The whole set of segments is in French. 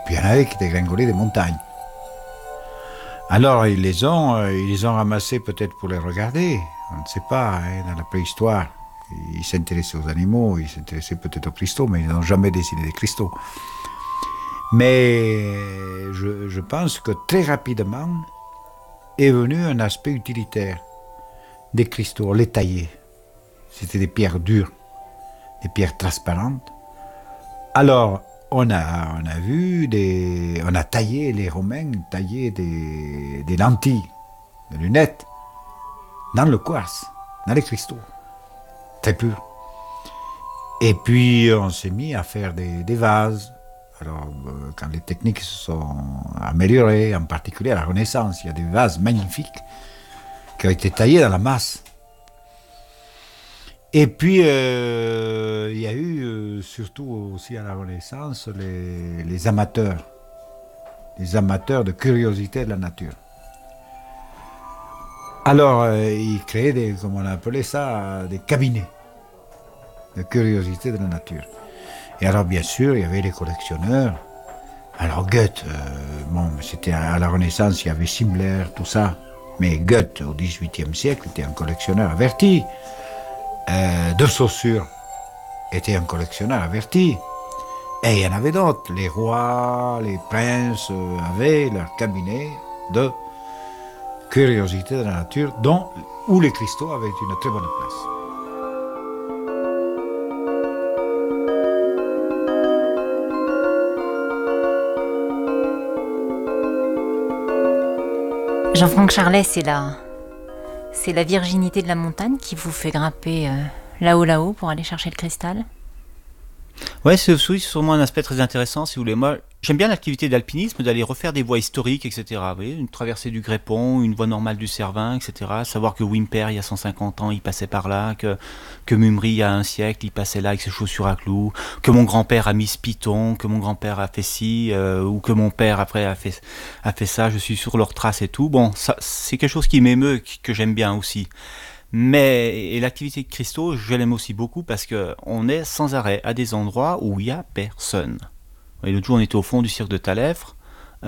Puis il y en avait qui dégringolaient des montagnes. Alors ils les ont ramassés peut-être pour les regarder, on ne sait pas, hein, dans la préhistoire. Ils s'intéressaient aux animaux, ils s'intéressaient peut-être aux cristaux, mais ils n'ont jamais dessiné des cristaux. Mais je pense que très rapidement est venu un aspect utilitaire des cristaux, on les taillait. C'était des pierres dures, des pierres transparentes. Alors, on a taillé, les Romains taillaient des lentilles, des lunettes, dans le quartz, dans les cristaux, très purs. Et puis, on s'est mis à faire des vases. Alors, quand les techniques se sont améliorées, en particulier à la Renaissance, il y a des vases magnifiques qui ont été taillés dans la masse. Et puis, il y a eu, surtout aussi à la Renaissance, les amateurs de curiosité de la nature. Alors, ils créaient, comme on appelait ça, des cabinets de curiosité de la nature. Et alors, bien sûr, il y avait les collectionneurs. Alors, Goethe, c'était à la Renaissance, il y avait Simmler, tout ça. Mais Goethe, au XVIIIe siècle, était un collectionneur averti. De Saussure était un collectionneur averti. Et il y en avait d'autres. Les rois, les princes avaient leur cabinet de curiosité de la nature, où les cristaux avaient une très bonne place. Jean-Franck Charlet, c'est la virginité de la montagne qui vous fait grimper là-haut pour aller chercher le cristal? Ouais, c'est sûrement un aspect très intéressant, si vous voulez. Moi, j'aime bien l'activité d'alpinisme, d'aller refaire des voies historiques, etc. Vous voyez, une traversée du Grépon, une voie normale du Cervin, etc. Savoir que Wimper, il y a 150 ans, il passait par là, que Mumry, il y a un siècle, il passait là avec ses chaussures à clous, que mon grand-père a mis ce piton, que mon grand-père a fait ci, ou que mon père, après, a fait ça, je suis sur leurs traces et tout. Bon, ça, c'est quelque chose qui m'émeut, que j'aime bien aussi. Et l'activité de cristaux, je l'aime aussi beaucoup parce qu'on est sans arrêt à des endroits où il n'y a personne. Et l'autre jour, on était au fond du cirque de Talèfre.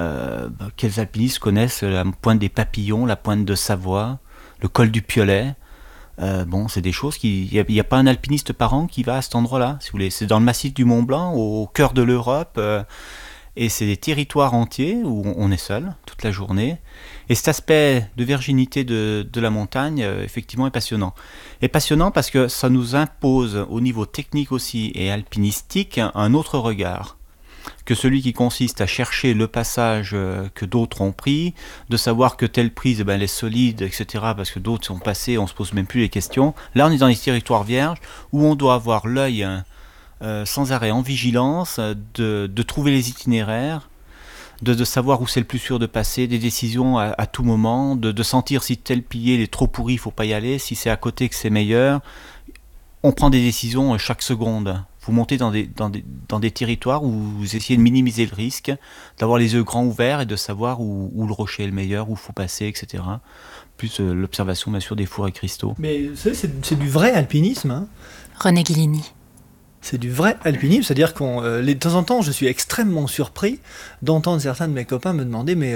Quels alpinistes connaissent la pointe des Papillons, la pointe de Savoie, le col du Piolet? C'est des choses il n'y a pas un alpiniste par an qui va à cet endroit-là, si vous voulez. C'est dans le massif du Mont Blanc, au cœur de l'Europe. Et c'est des territoires entiers où on est seul toute la journée. Et cet aspect de virginité de la montagne, effectivement, est passionnant. Et passionnant parce que ça nous impose, au niveau technique aussi et alpinistique, un autre regard que celui qui consiste à chercher le passage que d'autres ont pris, de savoir que telle prise elle est solide, etc., parce que d'autres sont passés, on ne se pose même plus les questions. Là, on est dans les territoires vierges où on doit avoir l'œil sans arrêt en vigilance, de trouver les itinéraires, de savoir où c'est le plus sûr de passer, des décisions à tout moment, de sentir si tel pilier est trop pourri, il ne faut pas y aller, si c'est à côté que c'est meilleur. On prend des décisions chaque seconde. Vous montez dans des territoires où vous essayez de minimiser le risque, d'avoir les yeux grands ouverts et de savoir où le rocher est le meilleur, où il faut passer, etc. Plus l'observation, bien sûr, des fours et cristaux. Mais c'est du vrai alpinisme, hein. René Guilini. C'est du vrai alpinisme, c'est-à-dire de temps en temps, je suis extrêmement surpris d'entendre certains de mes copains me demander « Mais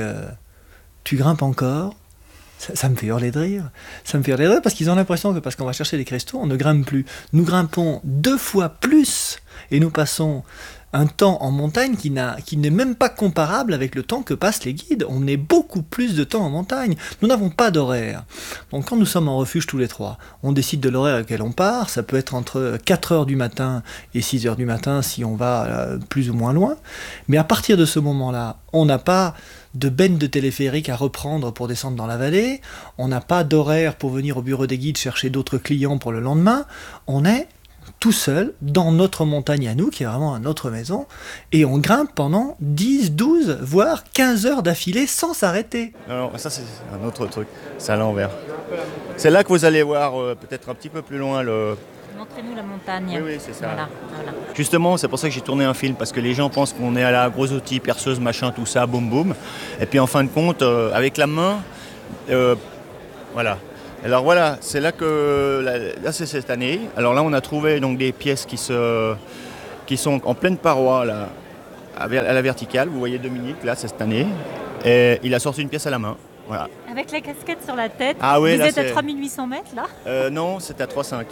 tu grimpes encore ?» Ça me fait hurler de rire. Ça me fait hurler de rire parce qu'ils ont l'impression que parce qu'on va chercher des cristaux, on ne grimpe plus. Nous grimpons 2 fois plus et nous passons un temps en montagne qui n'est même pas comparable avec le temps que passent les guides. On est beaucoup plus de temps en montagne. Nous n'avons pas d'horaire. Donc quand nous sommes en refuge tous les trois, on décide de l'horaire auquel on part. Ça peut être entre 4h du matin et 6h du matin si on va plus ou moins loin. Mais à partir de ce moment-là, on n'a pas de benne de téléphérique à reprendre pour descendre dans la vallée. On n'a pas d'horaire pour venir au bureau des guides chercher d'autres clients pour le lendemain. On est tout seul, dans notre montagne à nous, qui est vraiment notre maison, et on grimpe pendant 10, 12, voire 15 heures d'affilée sans s'arrêter. Non, ça c'est un autre truc, c'est à l'envers. C'est là que vous allez voir peut-être un petit peu plus loin le... Montrez-nous la montagne. Oui, c'est ça. Voilà. Justement, c'est pour ça que j'ai tourné un film, parce que les gens pensent qu'on est à la gros outils, perceuse, machin, tout ça, boum boum. Et puis en fin de compte, avec la main, voilà. Alors voilà, c'est là que, là c'est cette année. Alors là on a trouvé donc des pièces qui sont en pleine paroi là, à la verticale. Vous voyez Dominique, là, c'est cette année. Et il a sorti une pièce à la main. Voilà. Avec la casquette sur la tête. Ah oui, vous là, êtes à c'est- 3800 mètres là. Non, c'est à 3,5.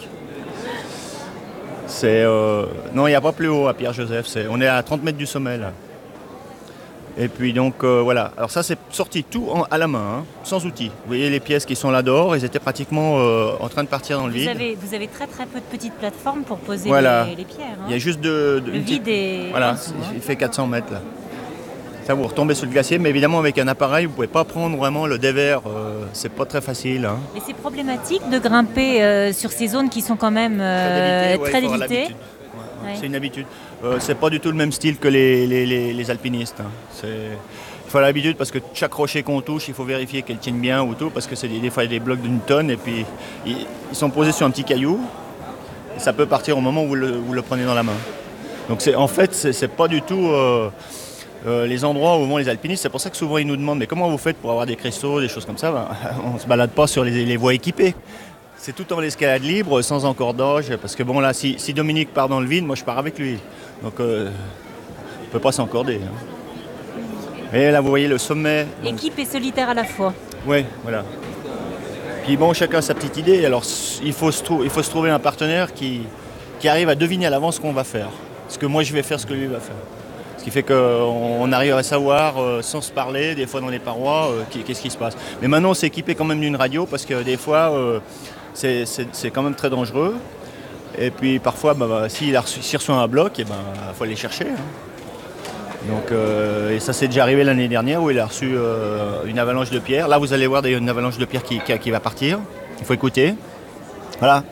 Non, il n'y a pas plus haut à Pierre-Joseph. On est à 30 mètres du sommet, là. Et puis donc, voilà. Alors ça, c'est sorti tout à la main, hein, sans outils. Vous voyez les pièces qui sont là dehors, ils étaient pratiquement en train de partir dans le vide. Vous avez très très peu de petites plateformes pour poser Voilà. les pierres. hein. Il y a juste Le une vide petite- est Voilà, en dessous, hein. il fait 400 mètres, là. Ça, vous retombez sur le glacier, mais évidemment, avec un appareil, vous ne pouvez pas prendre vraiment le dévers. C'est pas très facile, hein. Et c'est problématique de grimper sur ces zones qui sont quand même Ouais, très il faut avoir délimitées. l'habitude. Ouais. C'est une habitude. C'est pas du tout le même style que les alpinistes, hein. Il faut l'habitude parce que chaque rocher qu'on touche, il faut vérifier qu'elle tienne bien ou tout, parce que des fois il y a des blocs d'une tonne et puis ils sont posés sur un petit caillou. Et ça peut partir au moment où vous le prenez dans la main. Donc en fait, c'est pas du tout les endroits où vont les alpinistes. C'est pour ça que souvent ils nous demandent mais comment vous faites pour avoir des cristaux, des choses comme ça. Ben, on se balade pas sur les voies équipées. C'est tout en escalade libre, sans encordage, parce que bon là, si Dominique part dans le vide, moi je pars avec lui. Donc on ne peut pas s'encorder, hein. Et là vous voyez le sommet. Équipe et solitaire à la fois. Oui, voilà. Puis bon, chacun a sa petite idée. Alors il faut se trouver un partenaire qui arrive à deviner à l'avance ce qu'on va faire. Parce que moi je vais faire ce que lui va faire. Ce qui fait qu'on arrive à savoir, sans se parler, des fois dans les parois, qu'est-ce qui se passe. Mais maintenant on s'est équipé quand même d'une radio parce que des fois c'est quand même très dangereux. Et puis parfois s'il reçoit un bloc, il faut aller chercher, hein. Donc, et ça s'est déjà arrivé l'année dernière où il a reçu une avalanche de pierres. Là vous allez voir une avalanche de pierres qui va partir. Il faut écouter. Voilà.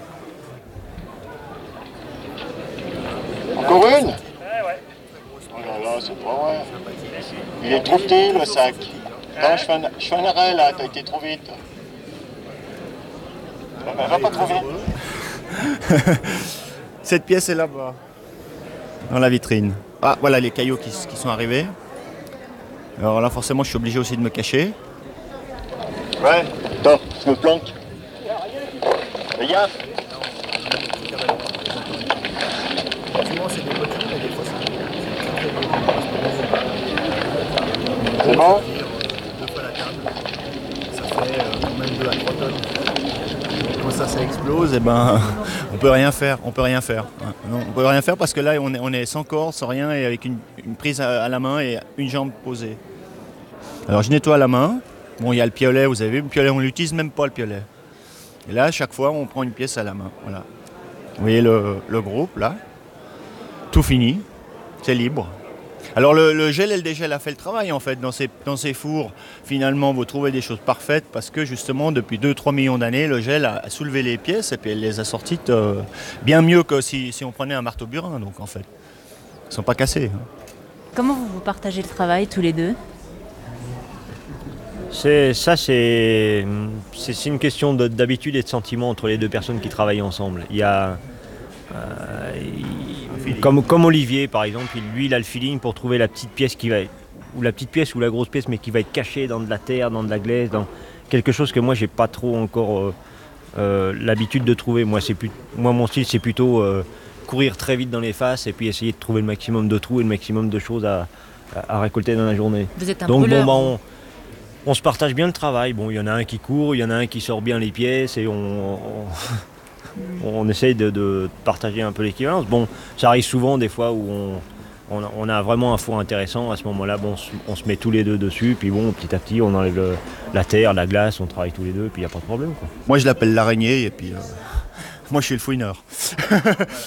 Encore une? Oh là là, c'est pas vrai. Il est trop petit le sac. Attends, je fais un arrêt là, t'as été trop vite. Va pas trop vite. Cette pièce est là-bas, dans la vitrine. Ah, voilà les cailloux qui sont arrivés. Alors là, forcément, je suis obligé aussi de me cacher. Ouais, attends, je me planque. Fais gaffe. C'est bon? Ça fait quand même 2 à 3 tonnes. Quand ça explose, et on peut rien faire. On peut rien faire. Non, on peut rien faire parce que là, on est sans corde, sans rien, et avec une prise à la main et une jambe posée. Alors je nettoie la main. Bon, il y a le piolet, vous avez vu, le piolet, on l'utilise même pas le piolet. Et là, à chaque fois, on prend une pièce à la main. Voilà. Vous voyez le groupe là. Tout fini. C'est libre. Alors le gel et le dégel a fait le travail en fait dans ces fours. Finalement vous trouvez des choses parfaites parce que justement depuis 2-3 millions d'années le gel a soulevé les pièces et puis elle les a sorties bien mieux que si on prenait un marteau burin, donc en fait. Ils ne sont pas cassés, hein. Comment vous partagez le travail tous les deux? C'est une question d'habitude et de sentiment entre les deux personnes qui travaillent ensemble. Il y a comme Olivier par exemple, lui il a le feeling pour trouver la petite pièce ou la grosse pièce mais qui va être cachée dans de la terre, dans de la glaise, dans quelque chose que moi j'ai pas trop encore l'habitude de trouver. Moi mon style c'est plutôt courir très vite dans les faces et puis essayer de trouver le maximum de trous et le maximum de choses à récolter dans la journée. Vous êtes un Donc brûleur. on se partage bien le travail. Bon, il y en a un qui court, il y en a un qui sort bien les pièces et on essaye de partager un peu l'équivalence. Bon, ça arrive souvent des fois où on a vraiment un four intéressant. À ce moment-là, bon, on se met tous les deux dessus. Puis bon, petit à petit, on enlève la terre, la glace, on travaille tous les deux. Puis il n'y a pas de problème, quoi. Moi je l'appelle l'araignée et puis moi je suis le fouineur.